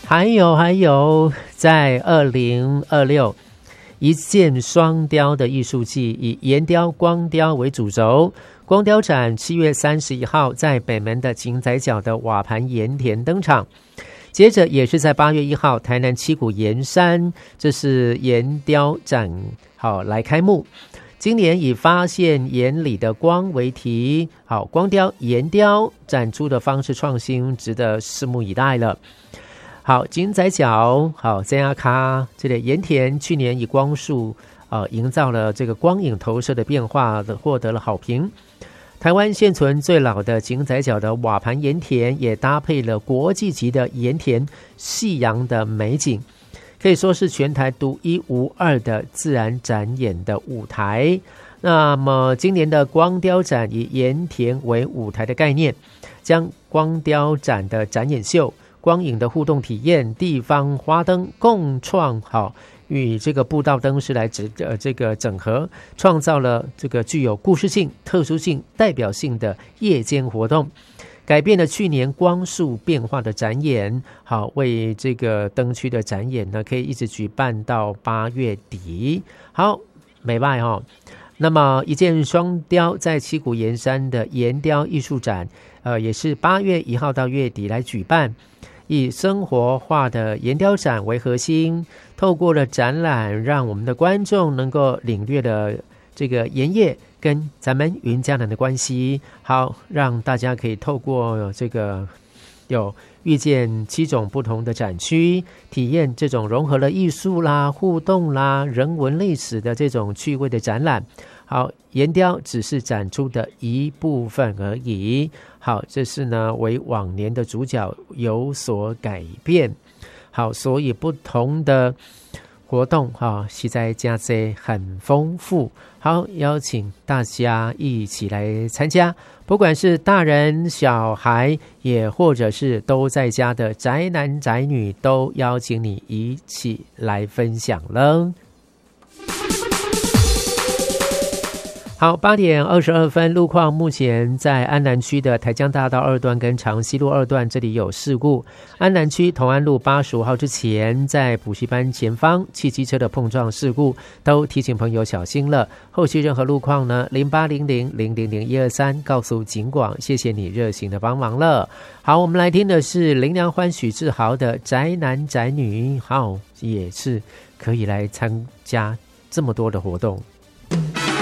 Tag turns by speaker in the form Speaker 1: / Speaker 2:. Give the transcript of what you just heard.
Speaker 1: 还有，在2026一箭双雕的艺术季，以岩雕、光雕为主轴。光雕展7月31号在北门的井仔角的瓦盘盐田登场，接着也是在8月1号台南七股盐山，这是岩雕展来开幕。今年以发现眼里的光为题，光雕、岩雕展出的方式创新，值得拭目以待了。井仔角真阿卡这个盐田去年以光束营造了这个光影投射的变化获得了好评。台湾现存最老的井仔角的瓦盘盐田也搭配了国际级的盐田夕阳的美景，可以说是全台独一无二的自然展演的舞台。那么今年的光雕展以盐田为舞台的概念，将光雕展的展演秀、光影的互动体验、地方花灯共创与这个步道灯饰来这个整合，创造了这个具有故事性、特殊性、代表性的夜间活动，改变了去年光束变化的展演。为这个灯区的展演呢，可以一直举办到8月底。美拜那么一箭双雕在七股盐山的岩雕艺术展，也是8月1号到月底来举办。以生活化的岩雕展为核心，透过了展览，让我们的观众能够领略了这个盐业跟咱们云嘉南的关系。让大家可以透过这个有遇见7种不同的展区，体验这种融合了艺术啦、互动啦、人文历史的这种趣味的展览。岩雕只是展出的一部分而已。这是呢为往年的主角有所改变。所以不同的活动实在加这很丰富。邀请大家一起来参加，不管是大人小孩，也或者是都在家的宅男宅女，都邀请你一起来分享了。8点22分，路况目前在安南区的台江大道2段跟长西路2段这里有事故。安南区同安路85号之前，在补习班前方汽机车的碰撞事故，都提醒朋友小心了。后续任何路况呢，0800000123告诉警广，谢谢你热心的帮忙了。我们来听的是林良欢许志豪的宅男宅女，也是可以来参加这么多的活动。